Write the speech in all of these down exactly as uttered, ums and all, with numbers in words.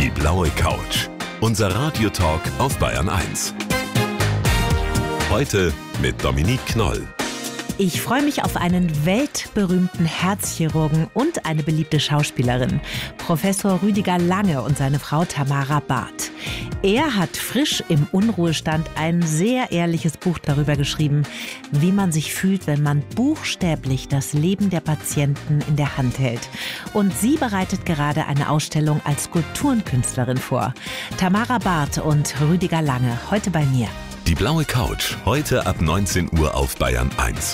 Die blaue Couch. Unser Radiotalk auf Bayern eins. Heute mit Dominique Knoll. Ich freue mich auf einen weltberühmten Herzchirurgen und eine beliebte Schauspielerin, Professor Rüdiger Lange und seine Frau Tamara Barth. Er hat frisch im Unruhestand ein sehr ehrliches Buch darüber geschrieben, wie man sich fühlt, wenn man buchstäblich das Leben der Patienten in der Hand hält. Und sie bereitet gerade eine Ausstellung als Skulpturenkünstlerin vor. Tamara Barth und Rüdiger Lange, heute bei mir. Die blaue Couch, heute ab neunzehn Uhr auf Bayern eins.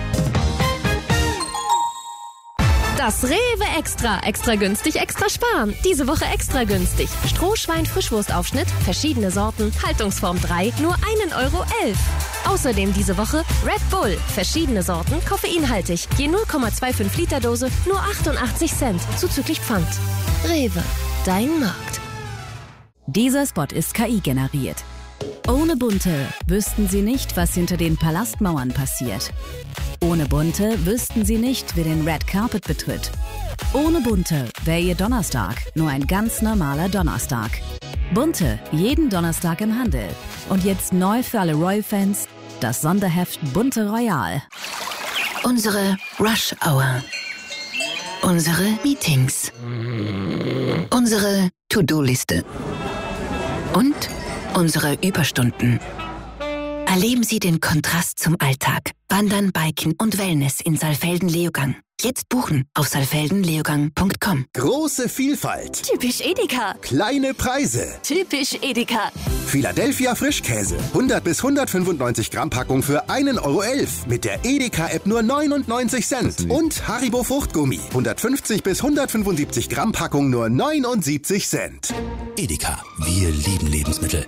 Das Rewe Extra. Extra günstig, extra sparen. Diese Woche extra günstig. Strohschwein-Frischwurstaufschnitt, verschiedene Sorten, Haltungsform drei, nur einen Euro elf. Außerdem diese Woche Red Bull, verschiedene Sorten, koffeinhaltig. Je null Komma fünfundzwanzig Liter Dose, nur achtundachtzig Cent, zuzüglich Pfand. Rewe, dein Markt. Dieser Spot ist K I generiert. Ohne Bunte wüssten Sie nicht, was hinter den Palastmauern passiert. Ohne Bunte wüssten Sie nicht, wer den Red Carpet betritt. Ohne Bunte wäre Ihr Donnerstag nur ein ganz normaler Donnerstag. Bunte, jeden Donnerstag im Handel. Und jetzt neu für alle Royal-Fans, das Sonderheft Bunte Royal. Unsere Rush Hour. Unsere Meetings. Unsere To-Do-Liste. Und unsere Überstunden. Erleben Sie den Kontrast zum Alltag. Wandern, Biken und Wellness in Saalfelden-Leogang. Jetzt buchen auf saalfelden leogang punkt com. Große Vielfalt. Typisch Edeka. Kleine Preise. Typisch Edeka. Philadelphia Frischkäse. hundert bis hundertfünfundneunzig Gramm Packung für einen Euro elf. Mit der Edeka-App nur neunundneunzig Cent. Und Haribo Fruchtgummi. hundertfünfzig bis hundertfünfundsiebzig Gramm Packung nur neunundsiebzig Cent. Edeka. Wir lieben Lebensmittel.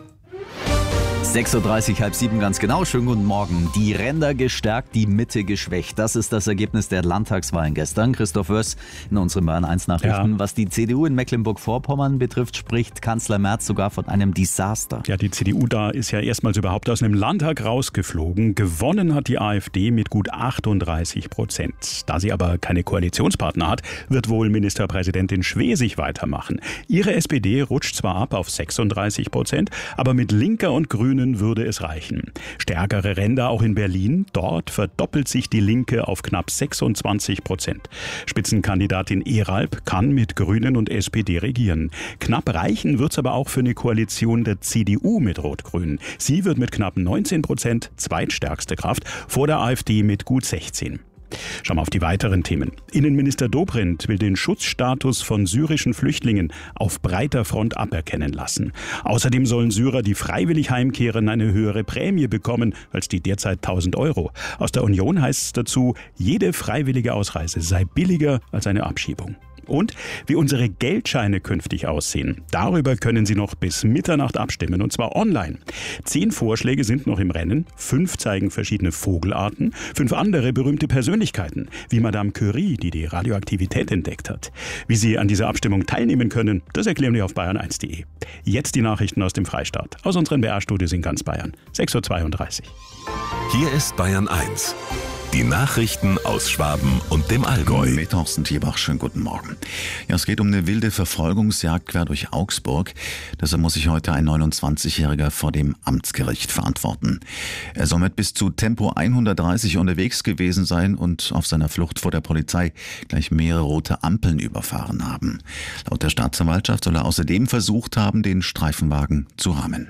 sechs Uhr dreißig, halb sieben ganz genau. Schönen guten Morgen. Die Ränder gestärkt, die Mitte geschwächt. Das ist das Ergebnis der Landtagswahlen gestern. Christoph Wörs in unseren Bayern eins Nachrichten. Ja. Was die C D U in Mecklenburg-Vorpommern betrifft, spricht Kanzler Merz sogar von einem Desaster. Ja, die C D U da ist ja erstmals überhaupt aus einem Landtag rausgeflogen. Gewonnen hat die AfD mit gut achtunddreißig Prozent. Da sie aber keine Koalitionspartner hat, wird wohl Ministerpräsidentin Schwesig weitermachen. Ihre S P D rutscht zwar ab auf sechsunddreißig Prozent, aber mit Linker und Grünen würde es reichen. Stärkere Ränder auch in Berlin. Dort verdoppelt sich die Linke auf knapp sechsundzwanzig Prozent. Spitzenkandidatin Eralb kann mit Grünen und S P D regieren. Knapp reichen wird es aber auch für eine Koalition der C D U mit Rot-Grün. Sie wird mit knapp neunzehn Prozent zweitstärkste Kraft, vor der AfD mit gut sechzehn. Schauen wir auf die weiteren Themen. Innenminister Dobrindt will den Schutzstatus von syrischen Flüchtlingen auf breiter Front aberkennen lassen. Außerdem sollen Syrer, die freiwillig heimkehren, eine höhere Prämie bekommen als die derzeit tausend Euro. Aus der Union heißt es dazu, jede freiwillige Ausreise sei billiger als eine Abschiebung. Und wie unsere Geldscheine künftig aussehen. Darüber können Sie noch bis Mitternacht abstimmen, und zwar online. Zehn Vorschläge sind noch im Rennen, fünf zeigen verschiedene Vogelarten, fünf andere berühmte Persönlichkeiten, wie Madame Curie, die die Radioaktivität entdeckt hat. Wie Sie an dieser Abstimmung teilnehmen können, das erklären wir auf bayern eins punkt de. Jetzt die Nachrichten aus dem Freistaat, aus unseren B R-Studios in ganz Bayern. sechs Uhr zweiunddreißig. Hier ist Bayern eins. Die Nachrichten aus Schwaben und dem Allgäu. Mit Thorsten Thiebach, schönen guten Morgen. Ja, es geht um eine wilde Verfolgungsjagd quer durch Augsburg. Deshalb muss sich heute ein neunundzwanzigjähriger vor dem Amtsgericht verantworten. Er soll mit bis zu Tempo hundertdreißig unterwegs gewesen sein und auf seiner Flucht vor der Polizei gleich mehrere rote Ampeln überfahren haben. Laut der Staatsanwaltschaft soll er außerdem versucht haben, den Streifenwagen zu rammen.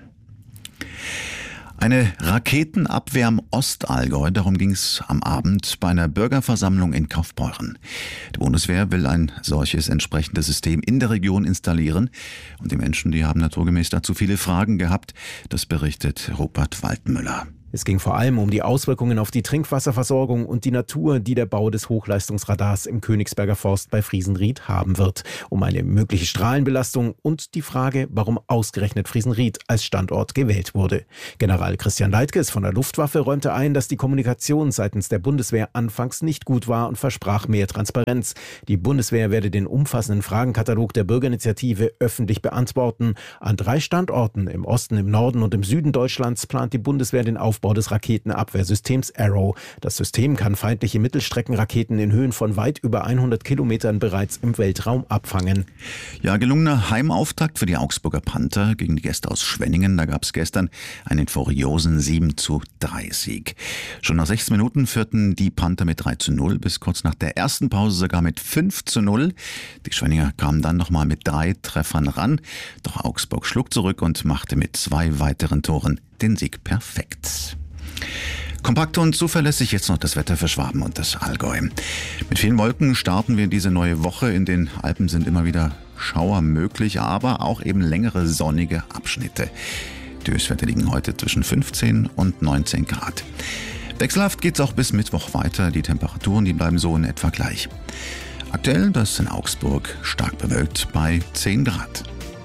Eine Raketenabwehr im Ostallgäu, darum ging es am Abend bei einer Bürgerversammlung in Kaufbeuren. Die Bundeswehr will ein solches entsprechendes System in der Region installieren. Und die Menschen, die haben naturgemäß dazu viele Fragen gehabt. Das berichtet Rupert Waldmüller. Es ging vor allem um die Auswirkungen auf die Trinkwasserversorgung und die Natur, die der Bau des Hochleistungsradars im Königsberger Forst bei Friesenried haben wird, um eine mögliche Strahlenbelastung und die Frage, warum ausgerechnet Friesenried als Standort gewählt wurde. General Christian Leitges von der Luftwaffe räumte ein, dass die Kommunikation seitens der Bundeswehr anfangs nicht gut war und versprach mehr Transparenz. Die Bundeswehr werde den umfassenden Fragenkatalog der Bürgerinitiative öffentlich beantworten. An drei Standorten im Osten, im Norden und im Süden Deutschlands plant die Bundeswehr den Aufbau Ausbau des Raketenabwehrsystems Arrow. Das System kann feindliche Mittelstreckenraketen in Höhen von weit über hundert Kilometern bereits im Weltraum abfangen. Ja, gelungener Heimauftakt für die Augsburger Panther gegen die Gäste aus Schwenningen. Da gab es gestern einen furiosen sieben zu drei Sieg. Schon nach sechzehn Minuten führten die Panther mit drei zu null, bis kurz nach der ersten Pause sogar mit fünf zu null. Die Schwenninger kamen dann nochmal mit drei Treffern ran. Doch Augsburg schlug zurück und machte mit zwei weiteren Toren den Sieg perfekt. Kompakt und zuverlässig jetzt noch das Wetter für Schwaben und das Allgäu. Mit vielen Wolken starten wir diese neue Woche. In den Alpen sind immer wieder Schauer möglich, aber auch eben längere sonnige Abschnitte. Die Höchstwerte liegen heute zwischen fünfzehn und neunzehn Grad. Wechselhaft geht es auch bis Mittwoch weiter. Die Temperaturen, die bleiben so in etwa gleich. Aktuell, das ist in Augsburg stark bewölkt bei zehn Grad.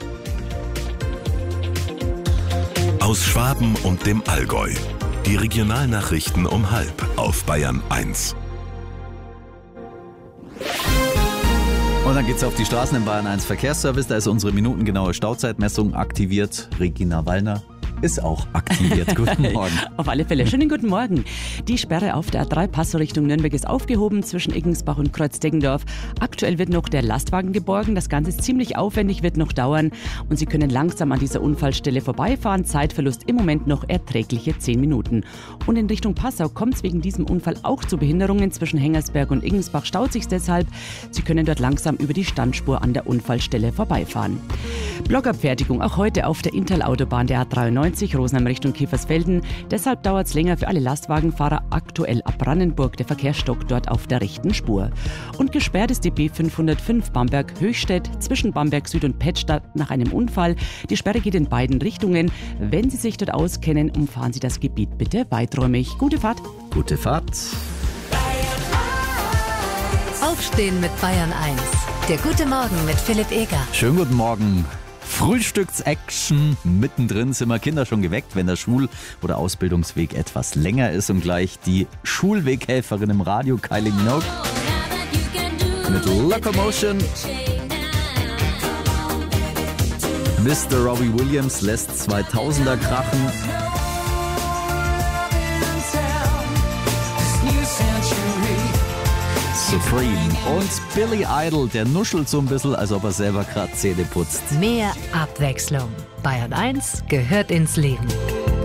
Aus Schwaben und dem Allgäu. Die Regionalnachrichten um halb auf Bayern eins. Und dann geht's auf die Straßen im Bayern eins Verkehrsservice. Da ist unsere minutengenaue Stauzeitmessung aktiviert. Regina Wallner ist auch aktiviert. Guten Morgen. Auf alle Fälle. Schönen guten Morgen. Die Sperre auf der A drei Passau Richtung Nürnberg ist aufgehoben zwischen Iggensbach und Kreuz-Deggendorf. Aktuell wird noch der Lastwagen geborgen. Das Ganze ist ziemlich aufwendig, wird noch dauern. Und Sie können langsam an dieser Unfallstelle vorbeifahren. Zeitverlust im Moment noch erträgliche zehn Minuten. Und in Richtung Passau kommt es wegen diesem Unfall auch zu Behinderungen. Zwischen Hengersberg und Iggensbach staut sich deshalb. Sie können dort langsam über die Standspur an der Unfallstelle vorbeifahren. Blockabfertigung auch heute auf der Interlautobahn der A dreiundneunzig Rosenheim Richtung Kiefersfelden. Deshalb dauert es länger für alle Lastwagenfahrer. Aktuell ab Brandenburg der Verkehrsstock dort auf der rechten Spur. Und gesperrt ist die B fünfhundertfünf Bamberg-Höchstädt zwischen Bamberg Süd und Pettstadt nach einem Unfall. Die Sperre geht in beiden Richtungen. Wenn Sie sich dort auskennen, umfahren Sie das Gebiet bitte weiträumig. Gute Fahrt. Gute Fahrt. Aufstehen mit Bayern eins. Der gute Morgen mit Philipp Eger. Schönen guten Morgen. Frühstücksaction. Mittendrin sind wir Kinder schon geweckt, wenn der Schul- oder Ausbildungsweg etwas länger ist. Und gleich die Schulweghelferin im Radio, Kylie Minogue, mit Locomotion. Mister Robbie Williams lässt zweitausender krachen. Supreme. Und Billy Idol, der nuschelt so ein bisschen, als ob er selber gerade Zähne putzt. Mehr Abwechslung. Bayern eins gehört ins Leben.